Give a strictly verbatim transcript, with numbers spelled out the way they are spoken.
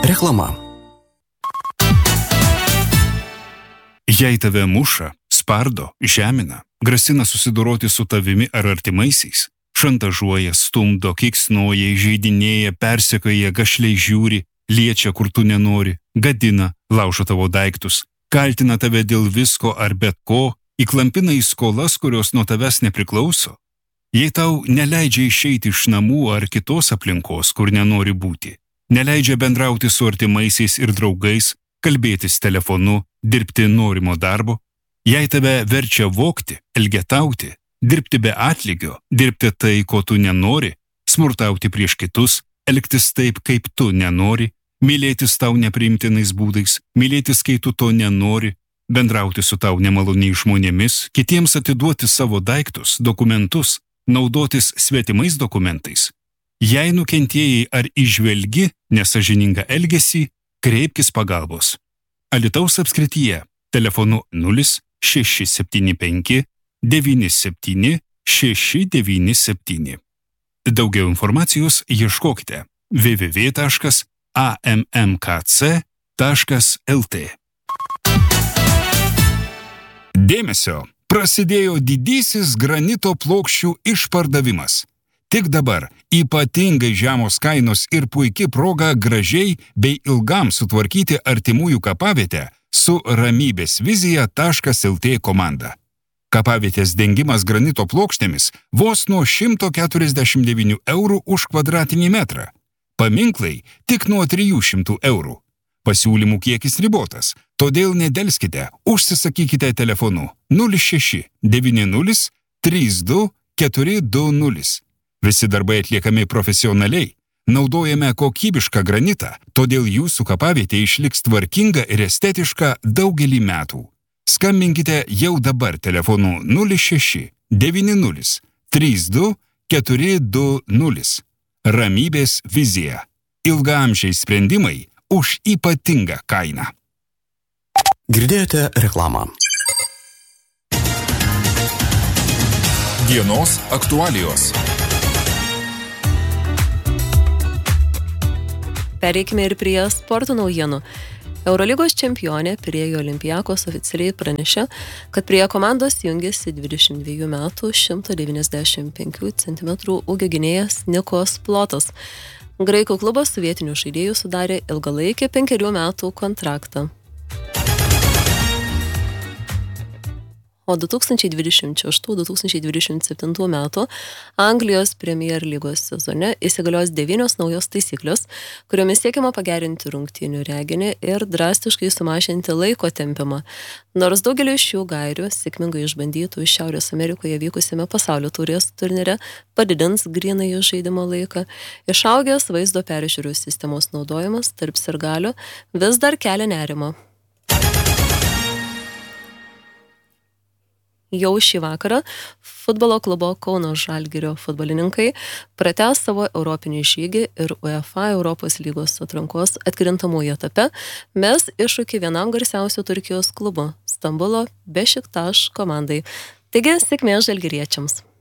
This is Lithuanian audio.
Reklama. Jei tave muša, spardo, žemina, grasina susidoroti su tavimi ar artimaisiais, šantažuoja, stumdo, keiksnoja, įžeidinėja, persekioja, gašliai žiūri, liečia, kur tu nenori, gadina, laužo tavo daiktus, kaltina tave dėl visko ar bet ko, įklampina į skolas, kurios nuo tavęs nepriklauso. Jei tau neleidžia išeiti iš namų ar kitos aplinkos, kur nenori būti, neleidžia bendrauti su artimaisiais ir draugais, kalbėtis telefonu, dirbti norimo darbo, jei tave verčia vogti, elgetauti, dirbti be atlygio, dirbti tai, ko tu nenori, smurtauti prieš kitus, elgtis taip, kaip tu nenori, mylėtis tau nepriimtinais būdais, mylėtis, kai tu to nenori, bendrauti su tau nemaloniais žmonėmis, kitiems atiduoti savo daiktus, dokumentus, naudotis svetimais dokumentais. Jei nukentėjai ar įžvelgi nesąžiningą elgesį, kreipkis pagalbos. Alytaus apskrityje telefonu nulis šeši septyni penki devyni septyni šeši devyni septyni. Daugiau informacijos ieškokite w w w taškas a m m k c taškas l t. Dėmesio! Prasidėjo didysis granito plokščių išpardavimas. Tik dabar ypatingai žemos kainos ir puiki proga gražiai bei ilgam sutvarkyti artimųjų kapavietę su ramybės vizija taškas l t komanda. Kapavietės dengimas granito plokštėmis vos nuo šimto keturiasdešimt devynių eurų už kvadratinį metrą. Paminklai tik nuo trijų šimtų eurų. Pasiūlymų kiekis ribotas, todėl nedelskite, užsisakykite telefonu nulis šeši devyni nulis trys du keturi du nulis. Visi darbai atliekami profesionaliai, naudojame kokybišką granitą, todėl jūsų kapavietė išliks tvarkinga ir estetiška daugelį metų. Skambinkite jau dabar telefonu nulis šeši devyni nulis trys du keturi du nulis. Ramybės vizija. Ilgaamžiai sprendimai už ypatingą kainą. Girdėjote reklamą. Dienos aktualijos. Pereikime ir prie sporto naujienų. Eurolygos čempionė Pirėjo Olympiakos oficialiai pranešė, kad prie komandos jungiasi dvidešimt dviejų metų šimto devyniasdešimt penkių centimetrų ūgio gynėjas Nikos Plotas. Graikų klubas su vietiniu žaidėju sudarė ilgalaikį penkerių metų kontraktą. O du tūkstančiai dvidešimt šeštų - du tūkstančiai dvidešimt septintų metų Anglijos Premier lygos sezone įsigalios devynios naujos taisyklės, kuriomis siekiama pagerinti rungtynių reginį ir drastiškai sumažinti laiko tempimą. Nors daugelį šių gairių sėkmingai išbandytų Šiaurės Amerikoje vykusiame pasaulio taurės turnyre padidins grynąjį žaidimo laiką, išaugęs vaizdo peržiūrų sistemos naudojimas tarp sirgalių vis dar kelia nerimą. Jau šį vakarą futbolo klubo Kauno Žalgirio futbolininkai pratęs savo europinį žygį ir UEFA Europos lygos atrankos atkrintamųjų etape mes iššūkį vienam garsiausių Turkijos klubų Stambulo Bešiktaš komandai. Taigi, sėkmės žalgiriečiams.